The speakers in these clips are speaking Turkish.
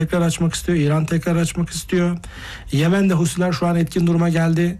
tekrar açmak istiyor. İran tekrar açmak istiyor. Yemen'de Husiler şu an etkin duruma geldi.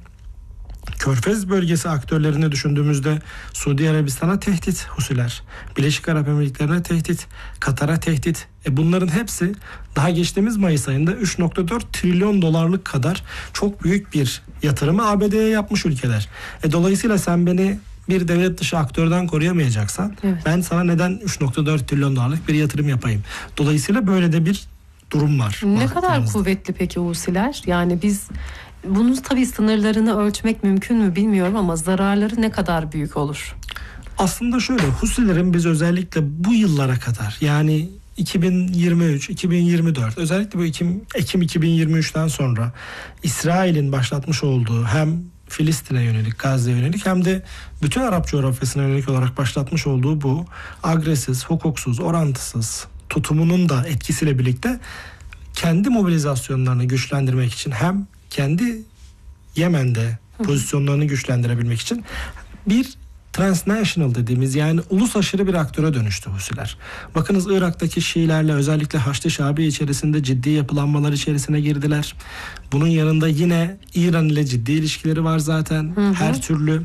Körfez bölgesi aktörlerini düşündüğümüzde Suudi Arabistan'a tehdit Husiler, Birleşik Arap Emirlikleri'ne tehdit, Katar'a tehdit. Bunların hepsi daha geçtiğimiz Mayıs ayında 3.4 trilyon dolarlık kadar çok büyük bir yatırımı ABD'ye yapmış ülkeler. Dolayısıyla sen beni bir devlet dışı aktörden koruyamayacaksan ben sana neden 3.4 trilyon dolarlık bir yatırım yapayım? Dolayısıyla böyle de bir durum var. Ne kadar kuvvetli peki Husiler? Yani biz bunun tabii sınırlarını ölçmek mümkün mü bilmiyorum ama zararları ne kadar büyük olur? Aslında şöyle, Husilerin biz özellikle bu yıllara kadar, yani 2023, 2024, özellikle bu Ekim 2023'ten sonra İsrail'in başlatmış olduğu hem Filistin'e yönelik, Gazze'ye yönelik hem de bütün Arap coğrafyasına yönelik olarak başlatmış olduğu bu agresif, hukuksuz, orantısız tutumunun da etkisiyle birlikte kendi mobilizasyonlarını güçlendirmek için hem kendi Yemen'de pozisyonlarını güçlendirebilmek için bir transnational dediğimiz, yani ulus aşırı bir aktöre dönüştü Husiler. Bakınız Irak'taki Şiilerle özellikle Haçlı Şabi içerisinde ciddi yapılanmalar içerisine girdiler. Bunun yanında yine İran ile ciddi ilişkileri var zaten. Her türlü.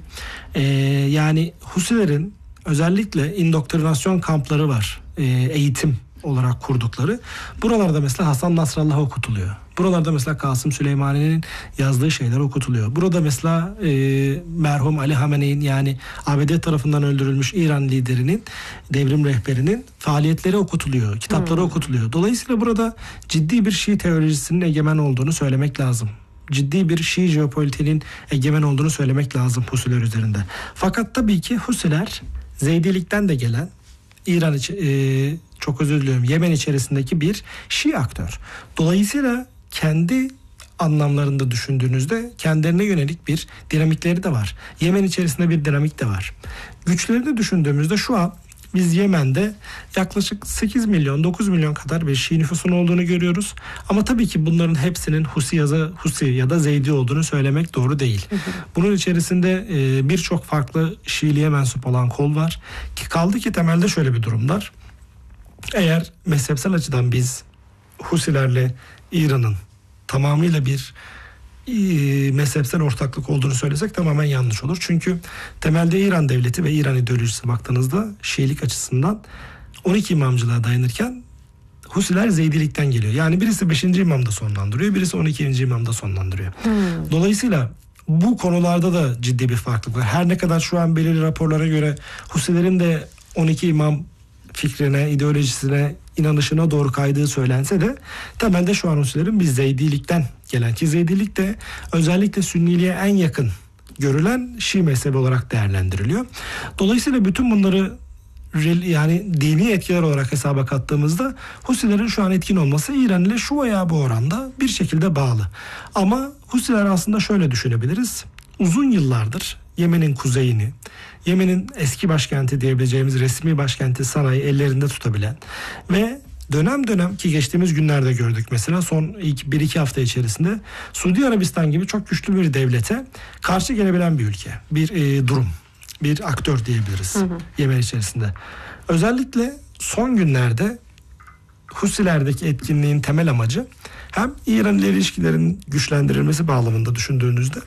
Yani Husilerin özellikle indoktrinasyon kampları var. Eğitim olarak kurdukları. Buralarda mesela Hasan Nasrallah okutuluyor. Buralarda mesela Kasım Süleymani'nin yazdığı şeyler okutuluyor. Burada mesela merhum Ali Hamene'in, yani ABD tarafından öldürülmüş İran liderinin, devrim rehberinin faaliyetleri okutuluyor. Kitapları okutuluyor. Dolayısıyla burada ciddi bir Şii teolojisinin egemen olduğunu söylemek lazım. Ciddi bir Şii jeopolitiğinin egemen olduğunu söylemek lazım Husiler üzerinde. Fakat tabii ki Husiler Zeydilikten de gelen, İran çok özür diliyorum, Yemen içerisindeki bir Şii aktör. Dolayısıyla kendi anlamlarında düşündüğünüzde kendilerine yönelik bir dinamikleri de var. Yemen içerisinde bir dinamik de var. Güçlerini düşündüğümüzde şu an biz Yemen'de yaklaşık 8 milyon 9 milyon kadar bir Şii nüfusun olduğunu görüyoruz. Ama tabii ki bunların hepsinin Husi ya da Zeydi olduğunu söylemek doğru değil. Bunun içerisinde birçok farklı Şiiliğe mensup olan kol var. Kaldı ki temelde şöyle bir durumlar. Eğer mezhepsel açıdan biz Husilerle İran'ın tamamıyla bir mezhepsel ortaklık olduğunu söylesek tamamen yanlış olur. Çünkü temelde İran devleti ve İran ideolojisi baktığınızda Şiilik açısından 12 imamcılığa dayanırken Husiler Zeydilikten geliyor. Yani birisi 5. imamda sonlandırıyor, birisi 12. imamda sonlandırıyor. Dolayısıyla bu konularda da ciddi bir farklılık var. Her ne kadar şu an belirli raporlara göre Husilerin de 12 imam fikrine, ideolojisine, inanışına doğru kaydığı söylense de temelde şu an Husilerin biz Zeydilikten gelen, ki Zeydilik de özellikle Sünniliğe en yakın görülen Şii mezhebi olarak değerlendiriliyor. Dolayısıyla bütün bunları yani dini etkiler olarak hesaba kattığımızda Husilerin şu an etkin olması İran ile şu veya bu oranda bir şekilde bağlı. Ama Husiler aslında şöyle düşünebiliriz. Uzun yıllardır Yemen'in kuzeyini, Yemen'in eski başkenti diyebileceğimiz resmi başkenti Sana'yı ellerinde tutabilen ve dönem dönem, ki geçtiğimiz günlerde gördük mesela son ilk 1-2 hafta içerisinde Suudi Arabistan gibi çok güçlü bir devlete karşı gelebilen bir ülke, bir durum, bir aktör diyebiliriz Yemen içerisinde. Özellikle son günlerde Husilerdeki etkinliğin temel amacı hem İran ile ilişkilerin güçlendirilmesi bağlamında düşündüğünüzde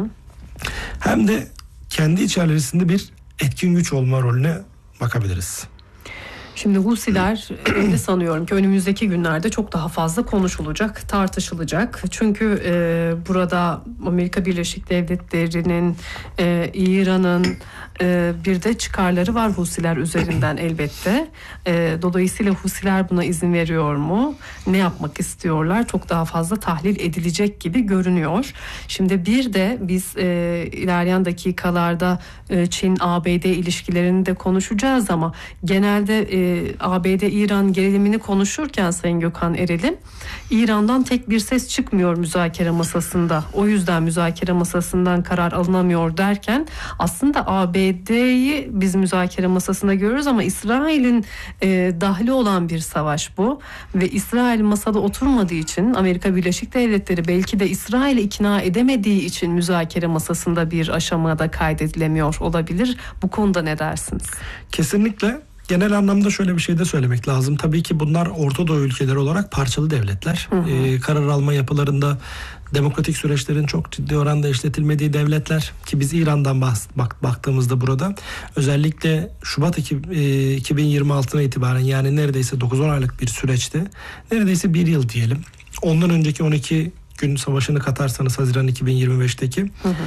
hem de kendi içerisinde bir etkin güç olma rolüne bakabiliriz. Şimdi Husiler öyle sanıyorum ki önümüzdeki günlerde çok daha fazla konuşulacak, tartışılacak. Çünkü burada Amerika Birleşik Devletleri'nin, İran'ın bir de çıkarları var Husiler üzerinden elbette. Dolayısıyla Husiler buna izin veriyor mu? Ne yapmak istiyorlar? Çok daha fazla tahlil edilecek gibi görünüyor. Şimdi bir de biz ilerleyen dakikalarda Çin-ABD ilişkilerini de konuşacağız ama genelde ABD-İran gerilimini konuşurken Sayın Gökhan Erel'im, İran'dan tek bir ses çıkmıyor müzakere masasında. O yüzden müzakere masasından karar alınamıyor derken aslında ABD'yi biz müzakere masasında görüyoruz ama İsrail'in dahli olan bir savaş bu. Ve İsrail masada oturmadığı için Amerika Birleşik Devletleri belki de İsrail'i ikna edemediği için müzakere masasında bir aşamada kaydedilemiyor olabilir. Bu konuda ne dersiniz? Kesinlikle. genel anlamda şöyle bir şey de söylemek lazım. Tabii ki bunlar Orta Doğu ülkeleri olarak parçalı devletler. Karar alma yapılarında demokratik süreçlerin çok ciddi oranda işletilmediği devletler ki biz İran'dan baktığımızda burada özellikle Şubat 2026'na itibaren yani neredeyse 9-10 aylık bir süreçte neredeyse bir yıl diyelim. Ondan önceki 12 gün savaşını katarsanız Haziran 2025'teki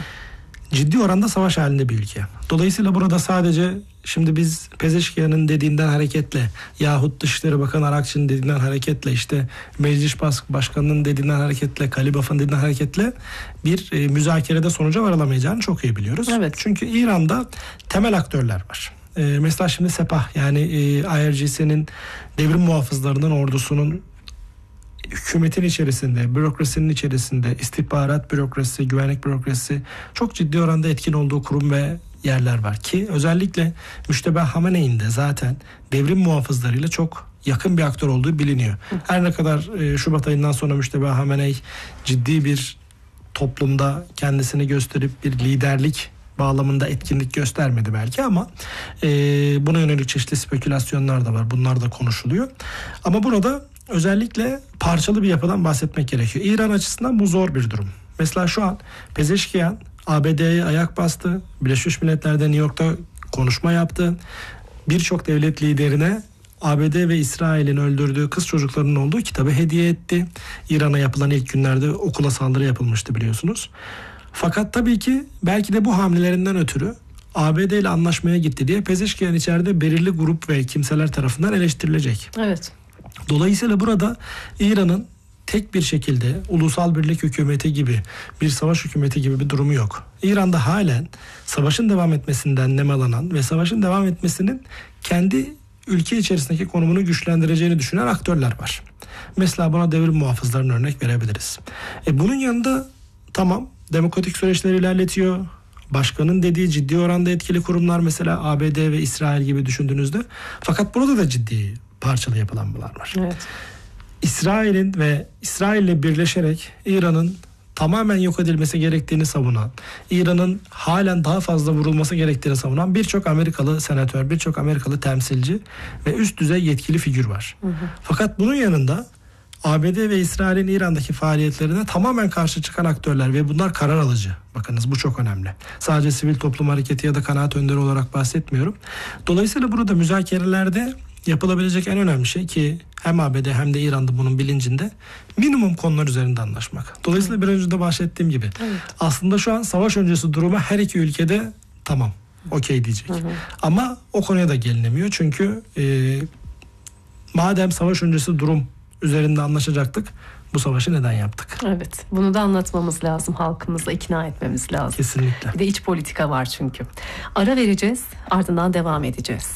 ciddi oranda savaş halinde bir ülke. Dolayısıyla burada sadece şimdi biz Pezeşkiyan'ın dediğinden hareketle yahut Dışişleri Bakanı Arakçı'nın dediğinden hareketle işte Meclis Başkanı'nın dediğinden hareketle Kalibaf'ın dediğinden hareketle bir müzakerede sonuca varılamayacağını çok iyi biliyoruz. Evet. Çünkü İran'da temel aktörler var. Mesela şimdi Sepah yani IRGC'nin devrim muhafızlarının ordusunun hükümetin içerisinde, bürokrasinin içerisinde, istihbarat bürokrasisi, güvenlik bürokrasisi çok ciddi oranda etkin olduğu kurum ve yerler var ki özellikle Müştebeh Hamene'in de zaten devrim muhafızlarıyla çok yakın bir aktör olduğu biliniyor. Her ne kadar Şubat ayından sonra Müştebeh Hamenei ciddi bir toplumda kendisini gösterip bir liderlik bağlamında etkinlik göstermedi belki ama buna yönelik çeşitli spekülasyonlar da var. Bunlar da konuşuluyor. Ama burada özellikle parçalı bir yapıdan bahsetmek gerekiyor. İran açısından bu zor bir durum. Mesela şu an Pezeşkiyan ABD'ye ayak bastı. Birleşmiş Milletler'de New York'ta konuşma yaptı. Birçok devlet liderine ABD ve İsrail'in öldürdüğü kız çocuklarının olduğu kitabı hediye etti. İran'a yapılan ilk günlerde okula saldırı yapılmıştı biliyorsunuz. Fakat tabii ki belki de bu hamlelerinden ötürü ABD ile anlaşmaya gitti diye Pezeşkiyan içeride belirli grup ve kimseler tarafından eleştirilecek. Evet. Dolayısıyla burada İran'ın tek bir şekilde ulusal birlik hükümeti gibi bir savaş hükümeti gibi bir durumu yok. İran'da halen savaşın devam etmesinden nemalanan ve savaşın devam etmesinin kendi ülke içerisindeki konumunu güçlendireceğini düşünen aktörler var. Mesela buna devrim muhafızlarına örnek verebiliriz. Bunun yanında tamam demokratik süreçleri ilerletiyor. Başkanın dediği ciddi oranda etkili kurumlar mesela ABD ve İsrail gibi düşündüğünüzde fakat burada da ciddi parçalı yapılanmalar var. Evet. İsrail'le birleşerek İran'ın tamamen yok edilmesi gerektiğini savunan, İran'ın halen daha fazla vurulması gerektiğini savunan birçok Amerikalı senatör, birçok Amerikalı temsilci ve üst düzey yetkili figür var. Fakat bunun yanında ABD ve İsrail'in İran'daki faaliyetlerine tamamen karşı çıkan aktörler ve bunlar karar alıcı. Bakınız bu çok önemli. Sadece sivil toplum hareketi ya da kanaat önderi olarak bahsetmiyorum. Dolayısıyla burada müzakerelerde yapılabilecek en önemli şey ki hem ABD hem de İran'da bunun bilincinde minimum konular üzerinde anlaşmak. Dolayısıyla bir önce de bahsettiğim gibi aslında şu an savaş öncesi duruma her iki ülkede tamam okey diyecek. Ama o konuya da gelinemiyor çünkü madem savaş öncesi durum üzerinde anlaşacaktık bu savaşı neden yaptık? Evet, bunu da anlatmamız lazım, halkımızla ikna etmemiz lazım. Kesinlikle. Bir de iç politika var çünkü. Ara vereceğiz, ardından devam edeceğiz.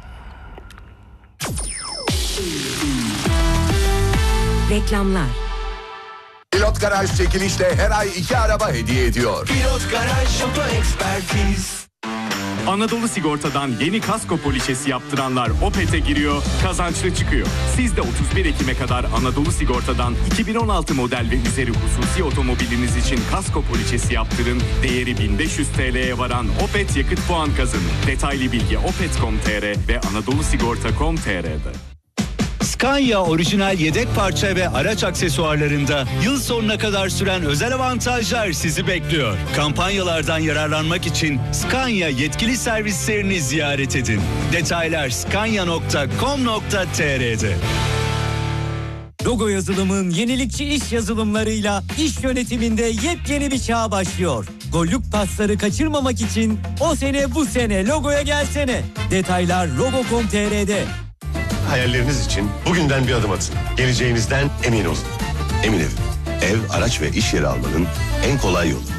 Reklamlar. Pilot Garaj çekilişle her ay 2 araba hediye ediyor. Pilot Garaj Oto Ekspertiz. Anadolu Sigorta'dan yeni kasko poliçesi yaptıranlar Opet'e giriyor, kazançlı çıkıyor. Siz de 31 Ekim'e kadar Anadolu Sigorta'dan 2016 model ve üzeri hususi otomobiliniz için kasko poliçesi yaptırın. Değeri 1500 TL'ye varan Opet yakıt puan kazanın. Detaylı bilgi opet.com.tr ve anadolusigorta.com.tr'de. Scania orijinal yedek parça ve araç aksesuarlarında yıl sonuna kadar süren özel avantajlar sizi bekliyor. Kampanyalardan yararlanmak için Scania yetkili servislerini ziyaret edin. Detaylar scania.com.tr'de. Logo yazılımın yenilikçi iş yazılımlarıyla iş yönetiminde yepyeni bir çağ başlıyor. Gollük pasları kaçırmamak için o sene bu sene logoya gelsene. Detaylar logo.com.tr'de. Hayalleriniz için bugünden bir adım atın. Geleceğinizden emin olun. Emin Ev, ev, araç ve iş yeri almanın en kolay yolu.